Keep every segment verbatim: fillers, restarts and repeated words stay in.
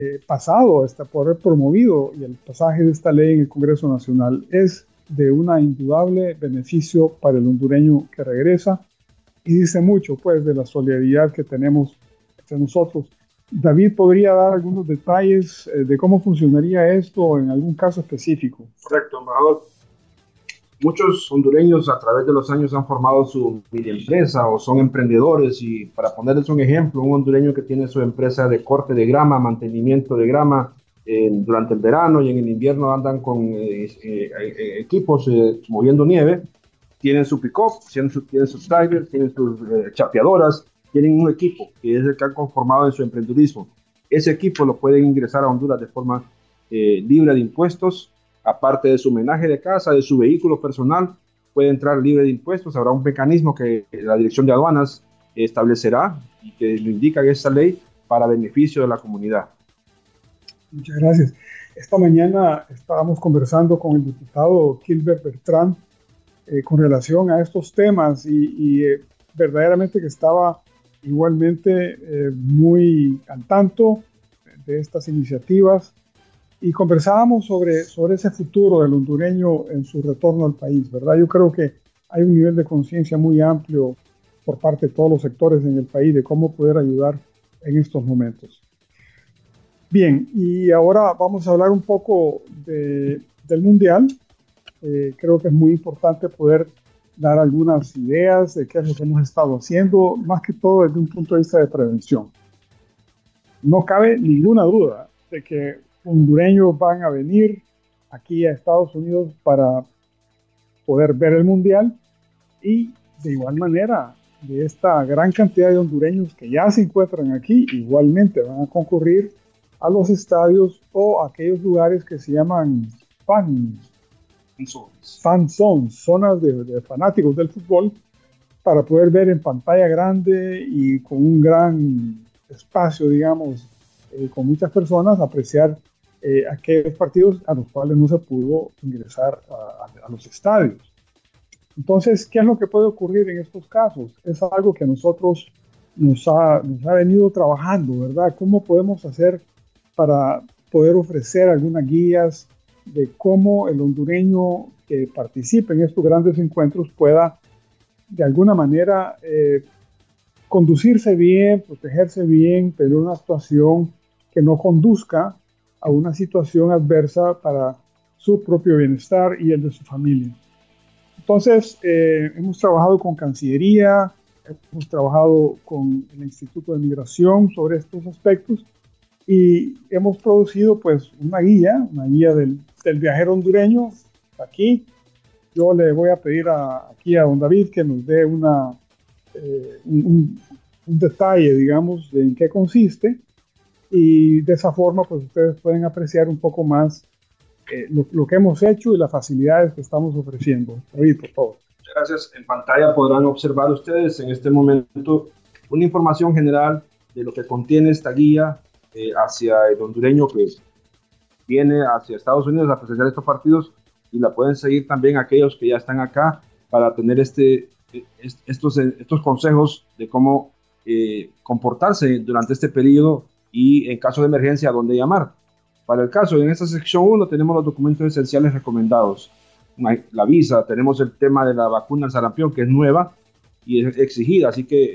pasado, hasta por haber promovido y el pasaje de esta ley en el Congreso Nacional es de un indudable beneficio para el hondureño que regresa y dice mucho pues de la solidaridad que tenemos entre nosotros. David, ¿podría dar algunos detalles eh, de cómo funcionaría esto en algún caso específico? Correcto, embajador. Muchos hondureños a través de los años han formado su mini empresa o son emprendedores, y para ponerles un ejemplo, un hondureño que tiene su empresa de corte de grama, mantenimiento de grama eh, durante el verano, y en el invierno andan con eh, eh, eh, equipos eh, moviendo nieve, tienen su pick-up, tienen, su, tienen sus trailers, tienen sus eh, chapeadoras, tienen un equipo que es el que han conformado en su emprendedurismo. Ese equipo lo pueden ingresar a Honduras de forma eh, libre de impuestos. Aparte de su homenaje de casa, de su vehículo personal, puede entrar libre de impuestos. Habrá un mecanismo que la Dirección de Aduanas establecerá y que lo indica en esta ley para beneficio de la comunidad. Muchas gracias. Esta mañana estábamos conversando con el diputado Gilbert Bertrand eh, con relación a estos temas y, y eh, verdaderamente que estaba igualmente eh, muy al tanto de estas iniciativas. Y conversábamos sobre, sobre ese futuro del hondureño en su retorno al país, ¿verdad? Yo creo que hay un nivel de conciencia muy amplio por parte de todos los sectores en el país de cómo poder ayudar en estos momentos. Bien, y ahora vamos a hablar un poco de, del Mundial. Eh, creo que es muy importante poder dar algunas ideas de qué es lo que hemos estado haciendo, más que todo desde un punto de vista de prevención. No cabe ninguna duda de que hondureños van a venir aquí a Estados Unidos para poder ver el Mundial y de igual manera de esta gran cantidad de hondureños que ya se encuentran aquí, igualmente van a concurrir a los estadios o a aquellos lugares que se llaman fan, fan zones, zonas de, de fanáticos del fútbol, para poder ver en pantalla grande y con un gran espacio, digamos, eh, con muchas personas, apreciar Eh, aquellos partidos a los cuales no se pudo ingresar a, a, a los estadios. Entonces, ¿qué es lo que puede ocurrir en estos casos? Es algo que a nosotros nos ha, nos ha venido trabajando, ¿verdad? ¿Cómo podemos hacer para poder ofrecer algunas guías de cómo el hondureño que participe en estos grandes encuentros pueda, de alguna manera, eh, conducirse bien, protegerse bien, pero una actuación que no conduzca a una situación adversa para su propio bienestar y el de su familia? Entonces, eh, hemos trabajado con Cancillería, hemos trabajado con el Instituto de Migración sobre estos aspectos y hemos producido pues una guía, una guía del, del viajero hondureño. Aquí yo le voy a pedir a, aquí a don David que nos dé una, eh, un, un detalle, digamos, de en qué consiste. Y de esa forma, pues ustedes pueden apreciar un poco más eh, lo, lo que hemos hecho y las facilidades que estamos ofreciendo. David, por favor. Muchas gracias. En pantalla podrán observar ustedes en este momento una información general de lo que contiene esta guía eh, hacia el hondureño que viene hacia Estados Unidos a presenciar estos partidos, y la pueden seguir también aquellos que ya están acá para tener este, estos, estos consejos de cómo eh, comportarse durante este periodo y en caso de emergencia a dónde llamar. Para el caso, en esta sección uno tenemos los documentos esenciales recomendados. La visa, tenemos el tema de la vacuna al sarampión, que es nueva y es exigida, así que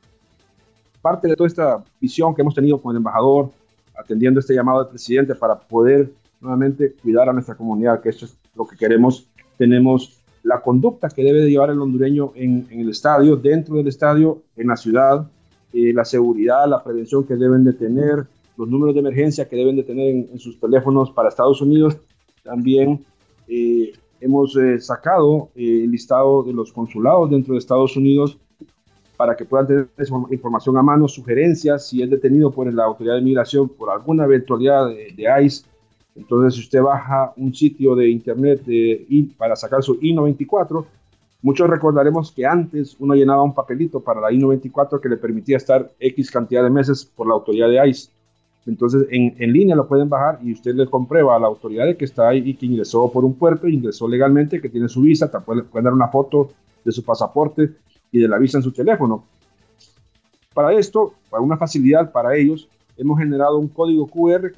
parte de toda esta visión que hemos tenido con el embajador, atendiendo este llamado del presidente para poder nuevamente cuidar a nuestra comunidad, que esto es lo que queremos. Tenemos la conducta que debe de llevar el hondureño en, en el estadio, dentro del estadio, en la ciudad, Eh, la seguridad, la prevención que deben de tener, los números de emergencia que deben de tener en, en sus teléfonos para Estados Unidos. También eh, hemos eh, sacado eh, el listado de los consulados dentro de Estados Unidos para que puedan tener esa información a mano, sugerencias, si es detenido por la autoridad de migración por alguna eventualidad de, de ICE. Entonces, si usted baja un sitio de internet de, para sacar su I noventa y cuatro, muchos recordaremos que antes uno llenaba un papelito para la I noventa y cuatro que le permitía estar X cantidad de meses por la autoridad de ICE. Entonces, en, en línea lo pueden bajar y usted le comprueba a la autoridad de que está ahí y que ingresó por un puerto, ingresó legalmente, que tiene su visa, pueden, pueden dar una foto de su pasaporte y de la visa en su teléfono. Para esto, para una facilidad para ellos, hemos generado un código Q R